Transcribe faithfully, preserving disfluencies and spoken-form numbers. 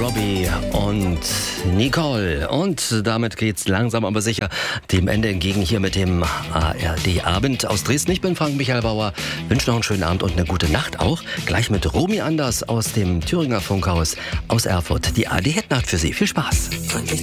Robbie und Nicole. Und damit geht's langsam aber sicher dem Ende entgegen hier mit dem A R D-Abend aus Dresden. Ich bin Frank-Michael Bauer, wünsche noch einen schönen Abend und eine gute Nacht auch. Gleich mit Romy Anders aus dem Thüringer Funkhaus aus Erfurt. Die A R D-Hitnacht für Sie. Viel Spaß.